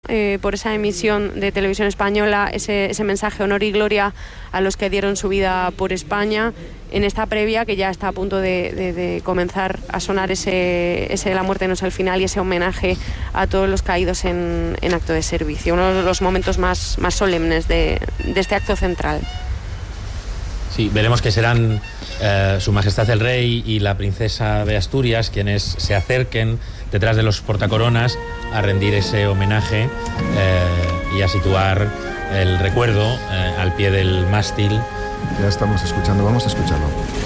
por esa emisión de Televisión Española, ese mensaje honor y gloria a los que dieron su vida por España, en esta previa que ya está a punto de comenzar a sonar ese La muerte no es el final, y ese homenaje a todos los caídos en acto de servicio, uno de los momentos más solemnes de este acto central. Sí, veremos que serán Su Majestad el Rey y la Princesa de Asturias quienes se acerquen detrás de los portacoronas a rendir ese homenaje y a situar el recuerdo al pie del mástil. Ya estamos escuchando, vamos a escucharlo.